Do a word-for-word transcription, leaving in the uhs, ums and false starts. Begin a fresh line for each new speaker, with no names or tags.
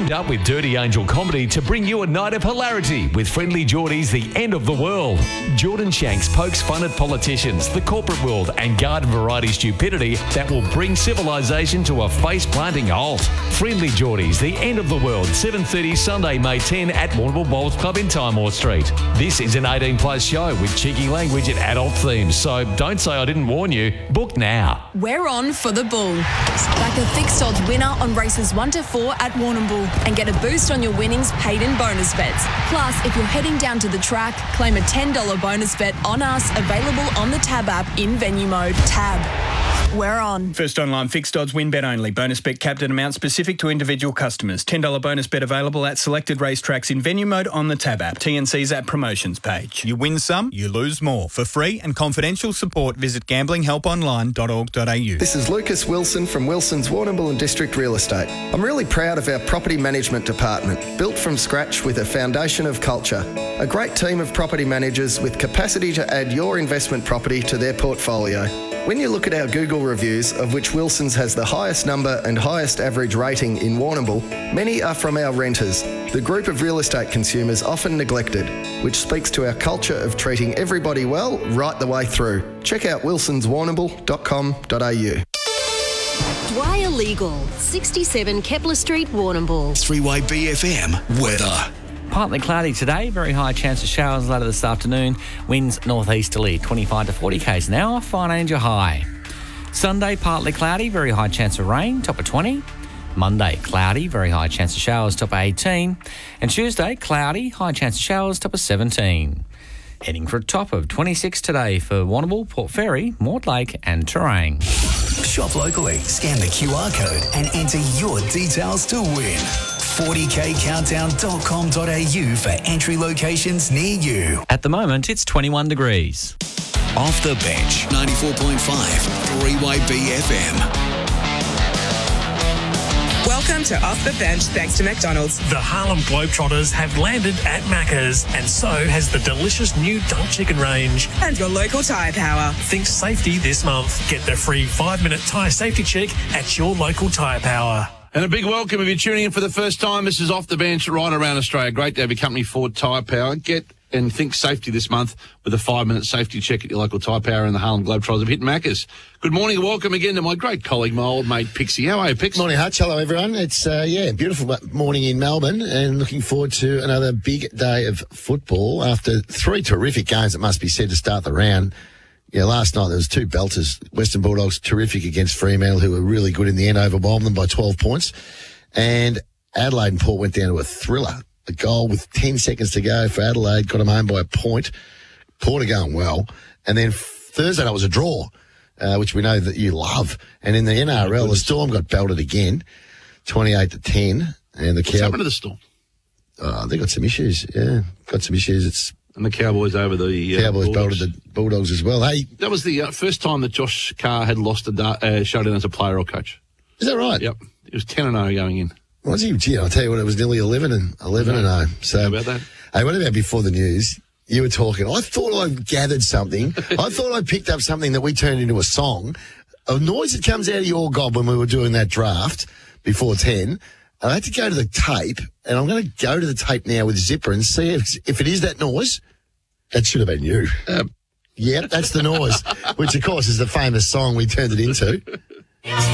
Teamed up with Dirty Angel Comedy to bring you a night of hilarity with Friendly Geordie's The End of the World. Jordan Shanks pokes fun at politicians, the corporate world and garden variety stupidity that will bring civilization to a face-planting halt. Friendly Geordie's The End of the World, seven thirty Sunday, May tenth at Warrnambool Bowls Club in Timor Street. This is an eighteen plus show with cheeky language and adult themes, so don't say I didn't warn you. Book now.
We're on for the bull. Back a fixed odds winner on races one to four at Warrnambool and get a boost on your winnings paid in bonus bets. Plus, if you're heading down to the track, claim a ten dollars bonus bet on us, available on the Tab app in venue mode. Tab. We're on.
First online fixed odds win bet only. Bonus bet capped at amount specific to individual customers. ten dollars bonus bet available at selected racetracks in venue mode on the Tab app. T N C's at promotions page.
You win some, you lose more. For free and confidential support, visit gambling help online dot org dot a u.
This is Lucas Wilson from Wilson's Warrnambool and District Real Estate. I'm really proud of our property management department, built from scratch with a foundation of culture. A great team of property managers with capacity to add your investment property to their portfolio. When you look at our Google reviews, of which Wilson's has the highest number and highest average rating in Warrnambool, many are from our renters, the group of real estate consumers often neglected, which speaks to our culture of treating everybody well right the way through. Check out wilsons warrnambool dot com dot a u.
Dwyer Legal, sixty-seven Kepler Street, Warrnambool.
three Y B F M weather.
Partly cloudy today, very high chance of showers later this afternoon. Winds northeasterly, twenty-five to forty k's an hour, fine and your high. Sunday, partly cloudy, very high chance of rain, top of twenty. Monday, cloudy, very high chance of showers, top of eighteen. And Tuesday, cloudy, high chance of showers, top of seventeen. Heading for a top of twenty-six today for Warrnambool, Port Fairy, Mortlake and Terang.
Shop locally, scan the Q R code and enter your details to win. forty k countdown dot com dot a u for entry locations near you.
At the moment, it's twenty-one degrees.
Off the bench, ninety-four point five, three Y B F M.
Welcome to Off the Bench, thanks to McDonald's.
The Harlem Globetrotters have landed at Macca's, and so has the delicious new Dunk Chicken range.
And your local tyre power.
Think safety this month. Get the free five-minute tyre safety check at your local tyre power.
And a big welcome if you're tuning in for the first time. This is Off the Bench right around Australia. Great to have your company, Ford Tyre Power. Get and think safety this month with a five-minute safety check at your local Tyre Power and the Harlem Globetrotters have hit Macca's. Good morning and welcome again to my great colleague, my old mate Pixie. How are you, Pix?
Morning, Hutch. Hello, everyone. It's, uh, yeah, beautiful morning in Melbourne and looking forward to another big day of football after three terrific games, it must be said, to start the round. Yeah, last night there was two belters. Western Bulldogs terrific against Fremantle, who were really good in the end, overwhelmed them by twelve points. And Adelaide and Port went down to a thriller. A goal with ten seconds to go for Adelaide, got them home by a point. Port are going well. And then Thursday night was a draw, uh, which we know that you love. And in the N R L, the Storm got belted again, twenty-eight to ten. And the
What's
Cow-
happened to the Storm?
Oh, they got some issues. Yeah, got some issues. It's
And the Cowboys over the uh,
Cowboys
Bulldogs.
belted the Bulldogs as well. Hey,
that was the uh, first time that Josh Carr had lost a da- uh, showdown as a player or coach.
Is that right?
Yep. It was ten and oh going in.
Was he? Gee, I'll tell you what, it was nearly eleven and eleven and oh. So,
how about that?
Hey, what about before the news? You were talking. I thought I gathered something. I thought I picked up something that we turned into a song. A noise that comes out of your gob when we were doing that draft before ten. I had to go to the tape, and I'm going to go to the tape now with Zipper and see if, if it is that noise. That should have been you. Um, yep, that's the noise, which, of course, is the famous song we turned it into.